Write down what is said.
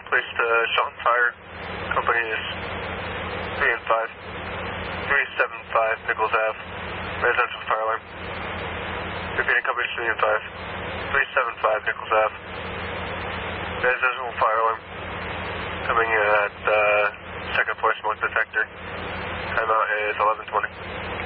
Police to Sean Fire. Company is 3 and 5. 375 Nichols Ave. Residential fire alarm. Repeating company 3 and 5. 375 Nichols Ave. Residential fire alarm. Coming in at second floor smoke detector. Timeout is 11:20.